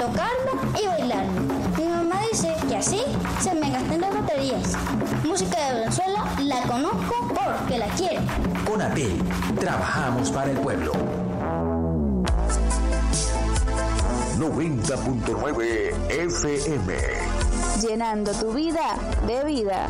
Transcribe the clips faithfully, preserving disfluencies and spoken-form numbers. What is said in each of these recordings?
tocarlo y bailarlo. Mi mamá dice que así se me gastan las baterías. Música de Venezuela la conozco porque la quiero. Conatel, trabajamos para el pueblo. noventa punto nueve F M. Llenando tu vida de vida.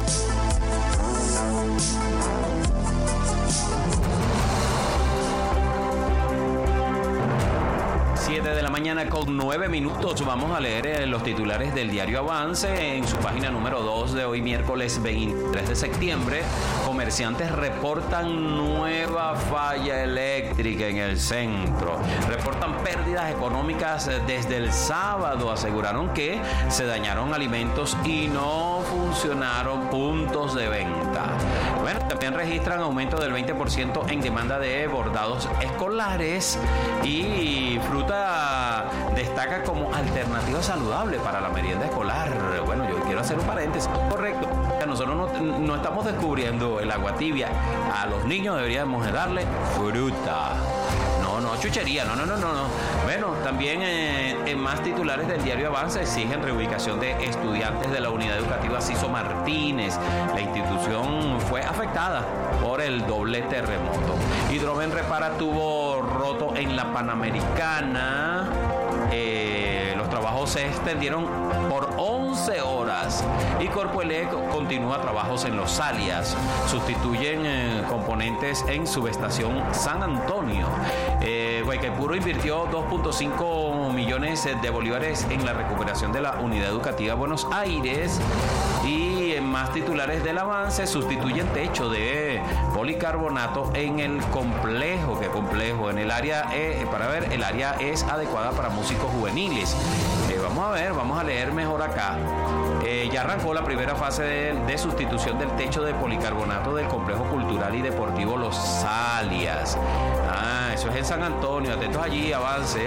siete de la mañana con nueve minutos. Vamos a leer eh, los titulares del diario Avance en su página número dos de hoy, miércoles veintitrés de septiembre. Comerciantes reportan nueva falla eléctrica en el centro. Reportan pérdidas económicas desde el sábado. Aseguraron que se dañaron alimentos y no funcionaron puntos de venta. Bueno, también registran aumento del veinte por ciento en demanda de bordados escolares y fruta destaca como alternativa saludable para la merienda escolar. Bueno, yo quiero hacer un paréntesis, correcto. Nosotros no, no estamos descubriendo el agua tibia. A los niños deberíamos darle fruta. No, no, chuchería, no, no, no, no. no. Bueno, también eh, en más titulares del diario Avance exigen reubicación de estudiantes de la unidad educativa Ciso Martínez. La institución fue afectada por el doble terremoto. Hidroven repara tubo roto en la Panamericana. Eh, los trabajos se extendieron por once horas y Corpoelec continúa trabajos en los Alias. Sustituyen eh, componentes en subestación San Antonio. Eh, Guaycaipuro invirtió dos punto cinco millones de bolívares en la recuperación de la unidad educativa Buenos Aires. Y en más titulares del Avance, sustituyen techo de policarbonato en el complejo. ¿Qué complejo? En el área, eh, para ver, el área es adecuada para músicos juveniles. Eh, vamos a ver, vamos a leer mejor acá. Eh, ya arrancó la primera fase de, de sustitución del techo de policarbonato del complejo cultural y deportivo Los Alias. Ah, eso es en San Antonio. Atentos allí, Avance.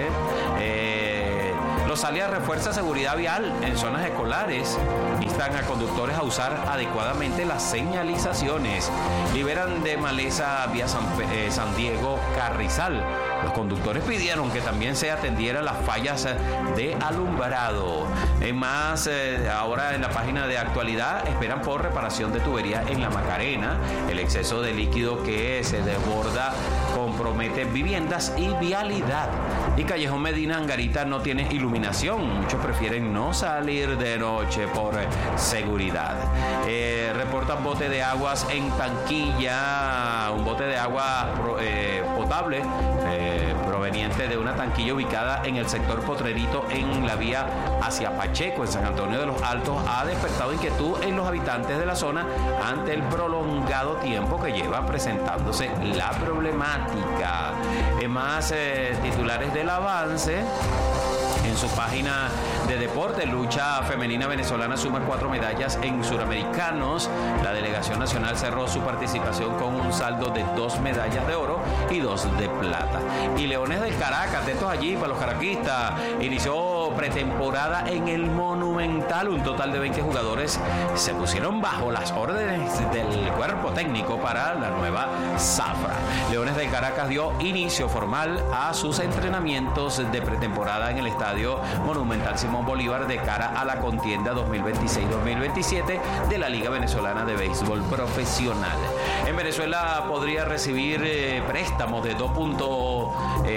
Eh, Los Alias refuerza seguridad vial en zonas escolares. Instan a conductores a usar adecuadamente las señalizaciones. Liberan de maleza vía San, eh, San Diego Carrizal. Los conductores pidieron que también se atendieran las fallas de alumbrado. En más, eh, ahora en la página de actualidad, esperan por reparación de tubería en la Macarena. El exceso de líquido que se desborda compromete viviendas y vialidad. Y Callejón Medina Angarita no tiene iluminación. Muchos prefieren no salir de noche por seguridad. Eh, reportan bote de aguas en Tanquilla. Un bote de agua eh, potable eh, proveniente de una tanquilla ubicada en el sector Potrerito en la vía hacia Pacheco, en San Antonio de los Altos, ha despertado inquietud en los habitantes de la zona ante el prolongado tiempo que lleva presentándose la problemática. En más eh, titulares del Avance, en su página de deporte, lucha femenina venezolana suma cuatro medallas en Suramericanos. La delegación nacional cerró su participación con un saldo de dos medallas de oro y dos de plata. Y Leones del Caracas, atentos allí para los caraquistas, inició pretemporada en el Monumental. Un total de veinte jugadores se pusieron bajo las órdenes del cuerpo técnico para la nueva zafra. Leones del Caracas dio inicio formal a sus entrenamientos de pretemporada en el Estadio Monumental Simón Bolívar de cara a la contienda dos mil veintiséis dos mil veintisiete de la Liga Venezolana de Béisbol Profesional. En Venezuela podría recibir eh, préstamos de dos punto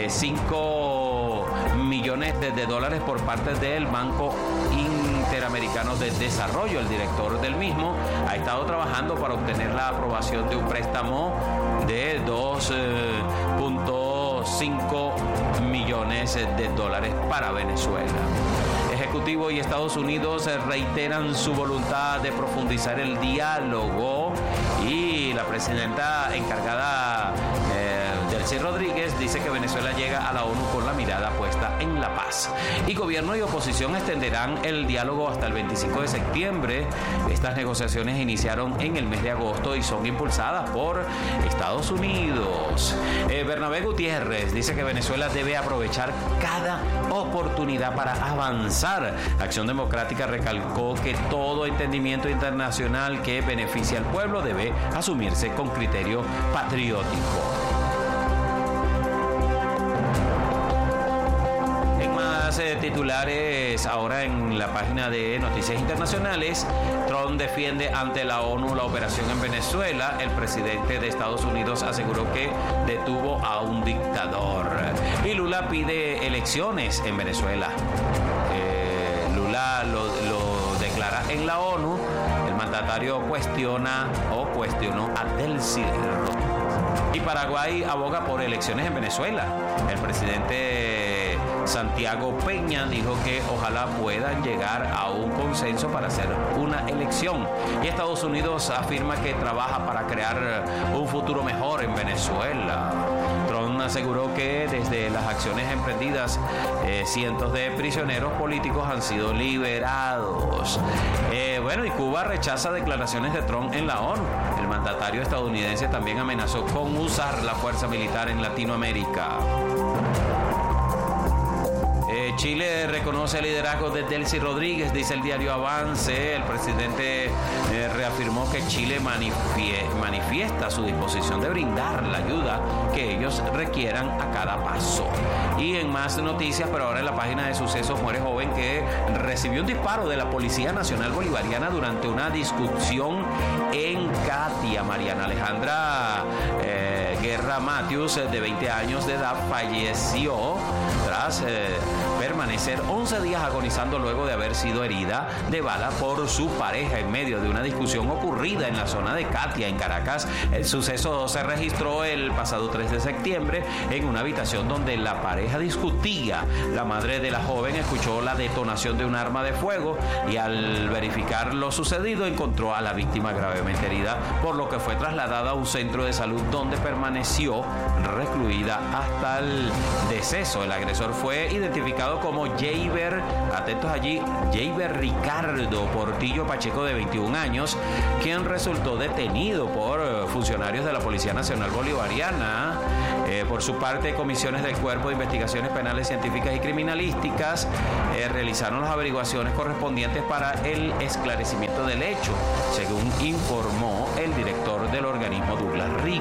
cinco millones de, de dólares por parte del Banco Interamericano de Desarrollo. El director del mismo ha estado trabajando para obtener la aprobación de un préstamo de dos punto cinco millones de dólares para Venezuela. Ejecutivo y Estados Unidos reiteran su voluntad de profundizar el diálogo y la presidenta encargada eh, Delcy Rodríguez dice que Venezuela llega a la ONU con la mirada puesta en la paz. Y gobierno y oposición extenderán el diálogo hasta el veinticinco de septiembre. Estas negociaciones iniciaron en el mes de agosto y son impulsadas por Estados Unidos. Eh, Bernabé Gutiérrez dice que Venezuela debe aprovechar cada oportunidad para avanzar. Acción Democrática recalcó que todo entendimiento internacional que beneficie al pueblo debe asumirse con criterio patriótico. En más eh, titulares ahora en la página de Noticias Internacionales. Trump defiende ante la ONU la operación en Venezuela. El presidente de Estados Unidos aseguró que detuvo a un dictador. Y Lula pide elecciones en Venezuela. Eh, Lula lo, lo declara en la ONU. El mandatario cuestiona o cuestionó a Delcy Rodríguez. Y Paraguay aboga por elecciones en Venezuela. El presidente Santiago Peña dijo que ojalá puedan llegar a un consenso para hacer una elección. Y Estados Unidos afirma que trabaja para crear un futuro mejor en Venezuela. Trump aseguró que desde las acciones emprendidas, eh, cientos de prisioneros políticos han sido liberados. Eh, bueno, y Cuba rechaza declaraciones de Trump en la ONU. El mandatario estadounidense también amenazó con usar la fuerza militar en Latinoamérica. Eh, Chile reconoce el liderazgo de Delcy Rodríguez, dice el diario Avance. El presidente eh, reafirmó que Chile manifie, manifiesta su disposición de brindar la ayuda que ellos requieran a cada paso. Y en más noticias, pero ahora en la página de sucesos, muere joven que recibió un disparo de la Policía Nacional Bolivariana durante una discusión en Catia. Mariana Alejandra eh, Guerra Matius, de veinte años de edad, falleció tras eh, permanecer once días agonizando luego de haber sido herida de bala por su pareja en medio de una discusión ocurrida en la zona de Catia, en Caracas. El suceso se registró el pasado tres de septiembre en una habitación donde la pareja discutía. La madre de la joven escuchó la detonación de un arma de fuego y al verificar lo sucedido encontró a la víctima gravemente herida, por lo que fue trasladada a un centro de salud donde permaneció recluida hasta el deceso. El agresor fue identificado como Jaber, atentos allí, Jaber Ricardo Portillo Pacheco, de veintiún años, quien resultó detenido por funcionarios de la Policía Nacional Bolivariana. Eh, por su parte, comisiones del Cuerpo de Investigaciones Penales, Científicas y Criminalísticas eh, realizaron las averiguaciones correspondientes para el esclarecimiento del hecho, según informó el director del organismo, Douglas Rico.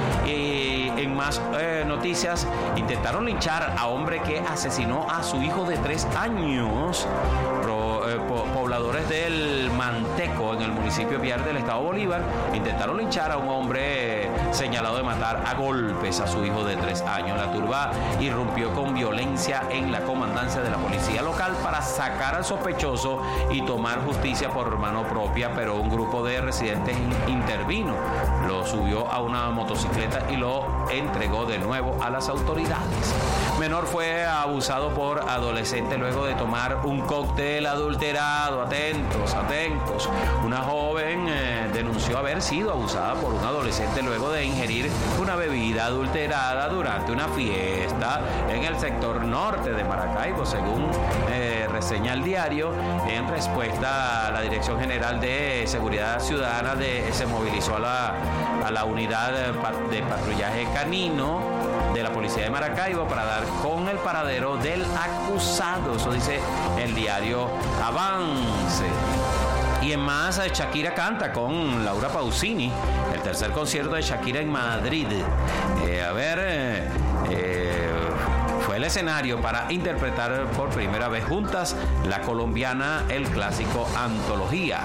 Y en más eh, noticias, intentaron linchar a hombre que asesinó a su hijo de tres años. Pro, eh, po, pobladores del Manteco, en el municipio Piar del estado Bolívar, intentaron linchar a un hombre señalado de matar a golpes a su hijo de tres años. La turba irrumpió con violencia en la comandancia de la policía local para sacar al sospechoso y tomar justicia por mano propia, pero un grupo de residentes intervino, lo subió a una motocicleta y lo entregó de nuevo a las autoridades. Menor fue abusado por adolescente luego de tomar un cóctel adulterado. Atentos, atentos. Una joven eh, denunció haber sido abusada por un adolescente luego de ingerir una bebida adulterada durante una fiesta en el sector norte de Maracaibo, según eh, reseña el diario. En respuesta, la Dirección General de Seguridad Ciudadana de, se movilizó a la, a la unidad de patrullaje canino de la policía de Maracaibo para dar con el paradero del acusado. Eso dice el diario Avance. Y en más, Shakira canta con Laura Pausini, el tercer concierto de Shakira en Madrid. Eh, a ver, eh, eh, fue el escenario para interpretar por primera vez juntas la colombiana el clásico Antología.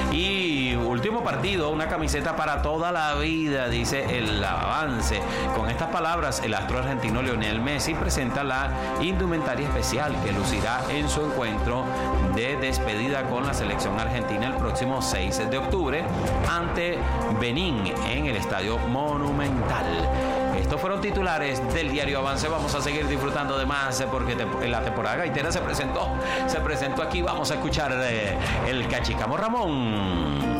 Y último partido, una camiseta para toda la vida, dice el Avance. Con estas palabras, el astro argentino Lionel Messi presenta la indumentaria especial que lucirá en su encuentro de despedida con la selección argentina el próximo seis de octubre ante Benín en el Estadio Monumental. Estos fueron titulares del diario Avance. Vamos a seguir disfrutando de más porque te, la temporada gaitera se presentó, se presentó aquí. Vamos a escuchar eh, el Cachicamo Ramón.